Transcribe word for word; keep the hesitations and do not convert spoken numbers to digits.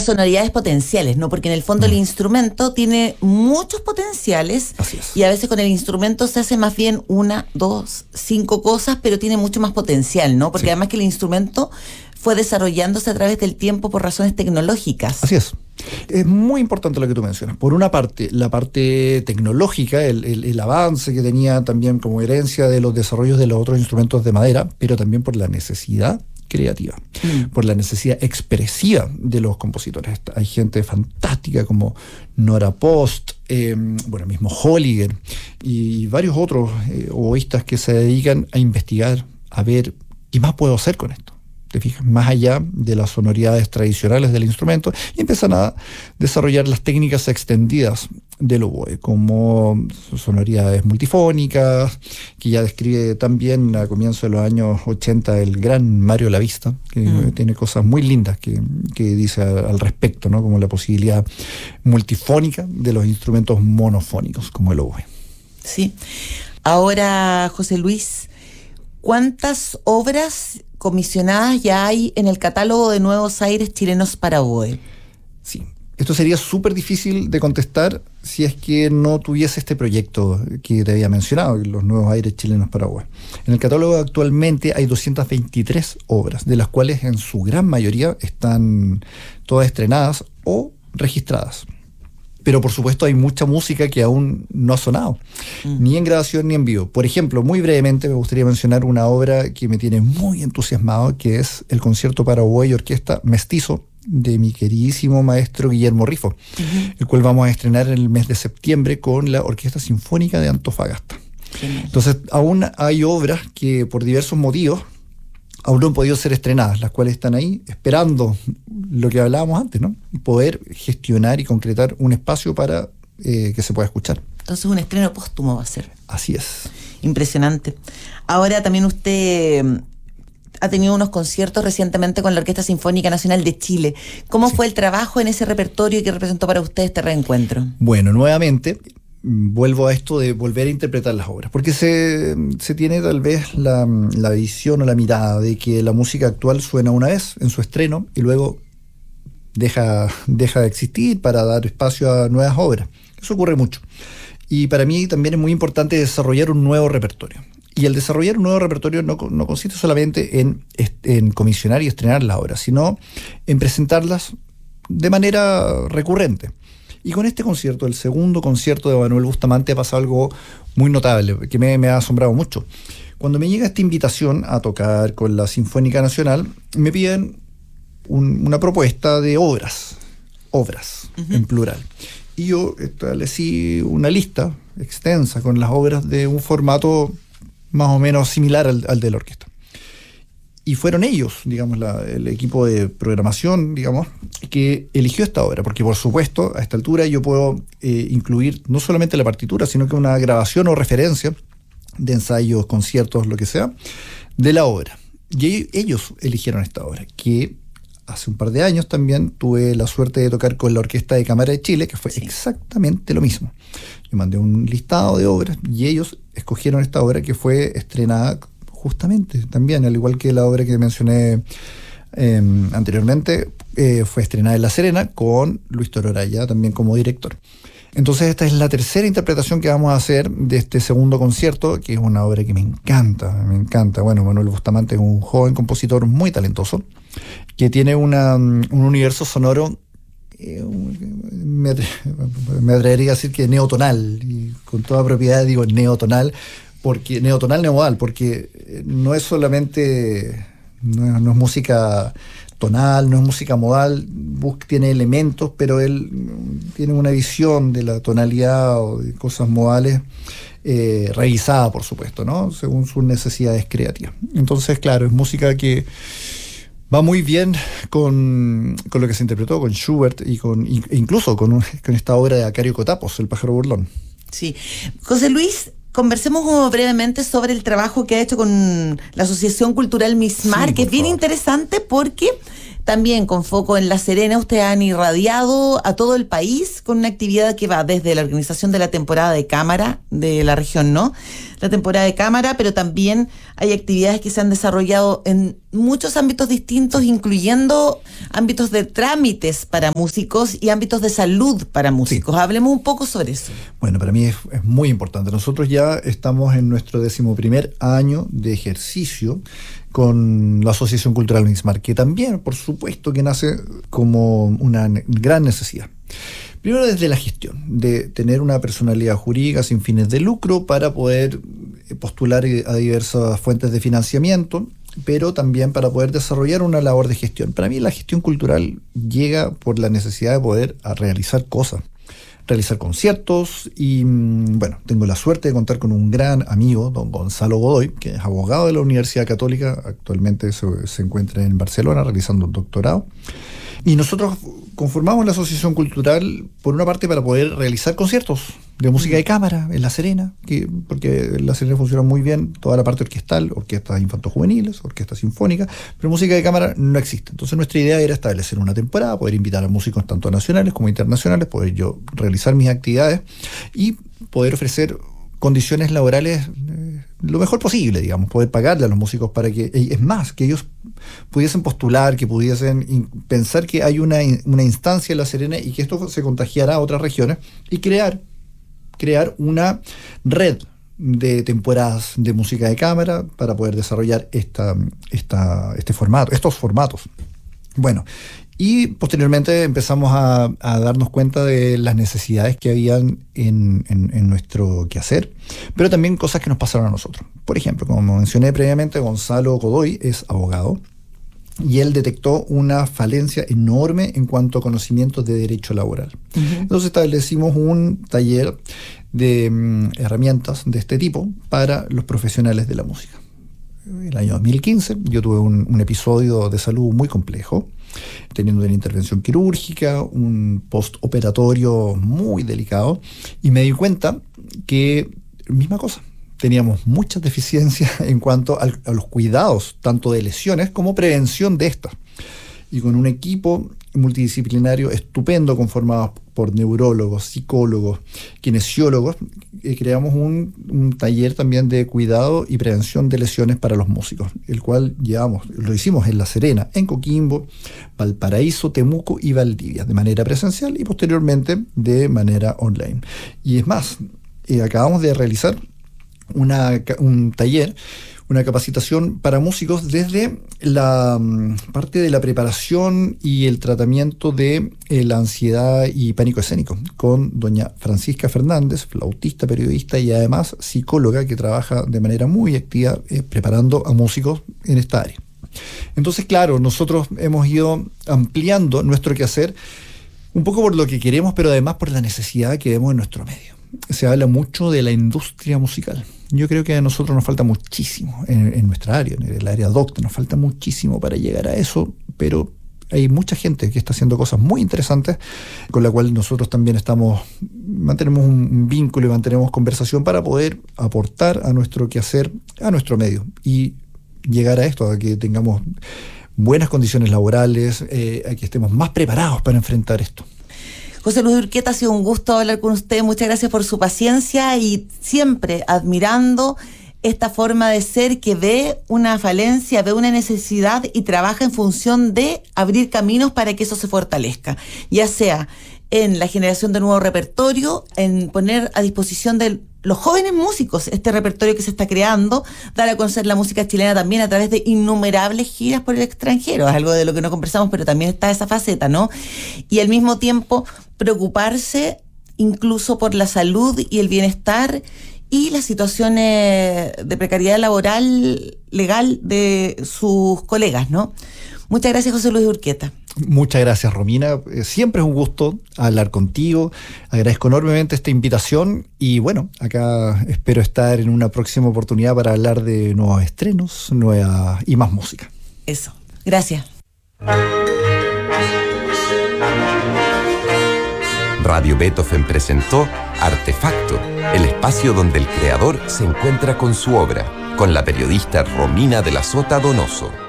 sonoridades potenciales, ¿no? Porque en el fondo mm. el instrumento tiene muchos potenciales. Así es. Y a veces con el instrumento se hace más bien una, dos, cinco cosas, pero tiene mucho más potencial, ¿no? Porque sí. además que el instrumento fue desarrollándose a través del tiempo por razones tecnológicas. Así es. Es muy importante lo que tú mencionas. Por una parte, la parte tecnológica, el, el, el avance que tenía también como herencia de los desarrollos de los otros instrumentos de madera, pero también por la necesidad creativa, mm. por la necesidad expresiva de los compositores. Hay gente fantástica como Nora Post, eh, bueno, mismo Holliger y varios otros eh, oboístas que se dedican a investigar, a ver qué más puedo hacer con esto. Te fijas, más allá de las sonoridades tradicionales del instrumento, y empiezan a desarrollar las técnicas extendidas del oboe, como sonoridades multifónicas, que ya describe también a comienzos de los años ochenta el gran Mario Lavista, que mm. tiene cosas muy lindas que, que dice al respecto, ¿no? Como la posibilidad multifónica de los instrumentos monofónicos, como el oboe. Sí. Ahora, José Luis, ¿cuántas obras comisionadas ya hay en el catálogo de Nuevos Aires Chilenos para oboe? Sí, esto sería súper difícil de contestar si es que no tuviese este proyecto que te había mencionado, los Nuevos Aires Chilenos para oboe. En el catálogo actualmente hay doscientas veintitrés obras, de las cuales en su gran mayoría están todas estrenadas o registradas. Pero por supuesto hay mucha música que aún no ha sonado, mm. ni en grabación ni en vivo. Por ejemplo, muy brevemente me gustaría mencionar una obra que me tiene muy entusiasmado, que es el concierto para oboe y orquesta Mestizo de mi queridísimo maestro Guillermo Rifo, uh-huh. el cual vamos a estrenar en el mes de septiembre con la Orquesta Sinfónica de Antofagasta. Uh-huh. Entonces, aún hay obras que por diversos motivos aún no han podido ser estrenadas, las cuales están ahí esperando lo que hablábamos antes, ¿no? Poder gestionar y concretar un espacio para eh, que se pueda escuchar. Entonces un estreno póstumo va a ser. Así es. Impresionante. Ahora también usted ha tenido unos conciertos recientemente con la Orquesta Sinfónica Nacional de Chile. ¿Cómo sí. fue el trabajo en ese repertorio y qué representó para usted este reencuentro? Bueno, nuevamente vuelvo a esto de volver a interpretar las obras, porque se, se tiene tal vez la, la visión o la mirada de que la música actual suena una vez en su estreno y luego deja, deja de existir para dar espacio a nuevas obras. Eso ocurre mucho. Y para mí también es muy importante desarrollar un nuevo repertorio. Y el desarrollar un nuevo repertorio no, no consiste solamente en, en comisionar y estrenar las obras, sino en presentarlas de manera recurrente. Y con este concierto, el segundo concierto de Manuel Bustamante, ha pasado algo muy notable, que me, me ha asombrado mucho. Cuando me llega esta invitación a tocar con la Sinfónica Nacional, me piden un, una propuesta de obras, obras uh-huh. en plural. Y yo establecí una lista extensa con las obras de un formato más o menos similar al, al de la orquesta. Y fueron ellos, digamos, la, el equipo de programación, digamos, que eligió esta obra, porque por supuesto, a esta altura yo puedo eh, incluir no solamente la partitura, sino que una grabación o referencia de ensayos, conciertos, lo que sea, de la obra. Y ellos eligieron esta obra, que hace un par de años también tuve la suerte de tocar con la Orquesta de Cámara de Chile, que fue sí. exactamente lo mismo. Yo mandé un listado de obras y ellos escogieron esta obra que fue estrenada justamente también, al igual que la obra que mencioné eh, anteriormente, eh, fue estrenada en La Serena con Luis Tororaya también como director. Entonces esta es la tercera interpretación que vamos a hacer de este segundo concierto, que es una obra que me encanta, me encanta. Bueno, Manuel Bustamante es un joven compositor muy talentoso, que tiene una, un universo sonoro, eh, me, atre- me atrevería a decir que neotonal, y con toda propiedad digo neotonal, porque neotonal neomodal, porque no es solamente, no es, no es música tonal, no es música modal, Busk tiene elementos, pero él tiene una visión de la tonalidad o de cosas modales eh, revisada, por supuesto, ¿no? Según sus necesidades creativas. Entonces, claro, es música que va muy bien con, con lo que se interpretó con Schubert y con incluso con, un, con esta obra de Acario Cotapos, El pájaro burlón. Sí. José Luis, conversemos brevemente sobre el trabajo que ha hecho con la Asociación Cultural Mismar, sí, que es bien favor. interesante porque también con foco en La Serena, ustedes han irradiado a todo el país con una actividad que va desde la organización de la temporada de cámara de la región, ¿no? La temporada de cámara, pero también hay actividades que se han desarrollado en muchos ámbitos distintos, incluyendo ámbitos de trámites para músicos y ámbitos de salud para músicos. Sí. Hablemos un poco sobre eso. Bueno, para mí es, es muy importante. Nosotros ya estamos en nuestro decimoprimer año de ejercicio con la Asociación Cultural Mixmar, que también, por supuesto, que nace como una gran necesidad. Primero, desde la gestión, de tener una personalidad jurídica sin fines de lucro para poder postular a diversas fuentes de financiamiento, pero también para poder desarrollar una labor de gestión. Para mí la gestión cultural llega por la necesidad de poder realizar cosas, realizar conciertos y, bueno, tengo la suerte de contar con un gran amigo, don Gonzalo Godoy, que es abogado de la Universidad Católica, actualmente se, se encuentra en Barcelona realizando un doctorado. Y nosotros conformamos la Asociación Cultural, por una parte, para poder realizar conciertos de música de cámara en La Serena, que, porque en La Serena funciona muy bien toda la parte orquestal, orquestas infanto-juveniles, orquestas sinfónicas, pero música de cámara no existe. Entonces nuestra idea era establecer una temporada, poder invitar a músicos tanto nacionales como internacionales, poder yo realizar mis actividades y poder ofrecer condiciones laborales eh, lo mejor posible, digamos, poder pagarle a los músicos para que, es más, que ellos pudiesen postular, que pudiesen in, pensar que hay una, una instancia en La Serena y que esto se contagiara a otras regiones y crear, crear una red de temporadas de música de cámara para poder desarrollar esta, esta, este formato, estos formatos. Bueno, y posteriormente empezamos a, a darnos cuenta de las necesidades que habían en, en, en nuestro quehacer, pero también cosas que nos pasaron a nosotros. Por ejemplo, como mencioné previamente, Gonzalo Godoy es abogado y él detectó una falencia enorme en cuanto a conocimientos de derecho laboral. Uh-huh. Entonces establecimos un taller de um, herramientas de este tipo para los profesionales de la música. En el año dos mil quince yo tuve un, un episodio de salud muy complejo, teniendo una intervención quirúrgica, un postoperatorio muy delicado, y me di cuenta que, misma cosa, teníamos muchas deficiencias en cuanto al, a los cuidados, tanto de lesiones como prevención de estas. Y con un equipo multidisciplinario estupendo, conformado por neurólogos, psicólogos, kinesiólogos, eh, creamos un, un taller también de cuidado y prevención de lesiones para los músicos, el cual llevamos, lo hicimos en La Serena, en Coquimbo, Valparaíso, Temuco y Valdivia, de manera presencial y posteriormente de manera online. Y es más, eh, acabamos de realizar una, un taller, una capacitación para músicos desde la um, parte de la preparación y el tratamiento de eh, la ansiedad y pánico escénico con doña Francisca Fernández, flautista, periodista y además psicóloga que trabaja de manera muy activa eh, preparando a músicos en esta área. Entonces, claro, nosotros hemos ido ampliando nuestro quehacer un poco por lo que queremos, pero además por la necesidad que vemos en nuestro medio. Se habla mucho de la industria musical. Yo creo que a nosotros nos falta muchísimo en, en nuestra área, en el área docta, nos falta muchísimo para llegar a eso, pero hay mucha gente que está haciendo cosas muy interesantes con la cual nosotros también estamos, mantenemos un vínculo y mantenemos conversación para poder aportar a nuestro quehacer, a nuestro medio y llegar a esto, a que tengamos buenas condiciones laborales, eh, a que estemos más preparados para enfrentar esto. José Luis Urquieta, ha sido un gusto hablar con usted. Muchas gracias por su paciencia y siempre admirando esta forma de ser que ve una falencia, ve una necesidad y trabaja en función de abrir caminos para que eso se fortalezca, ya sea en la generación de nuevo repertorio, en poner a disposición de los jóvenes músicos este repertorio que se está creando, dar a conocer la música chilena también a través de innumerables giras por el extranjero, es algo de lo que no conversamos, pero también está esa faceta, ¿no? Y al mismo tiempo preocuparse incluso por la salud y el bienestar y las situaciones de precariedad laboral legal de sus colegas, ¿no? Muchas gracias, José Luis Urquieta. Muchas gracias, Romina. Siempre es un gusto hablar contigo. Agradezco enormemente esta invitación y bueno, acá espero estar en una próxima oportunidad para hablar de nuevos estrenos, nueva y más música. Eso. Gracias. Radio Beethoven presentó Artefacto, el espacio donde el creador se encuentra con su obra, con la periodista Romina de la Sota Donoso.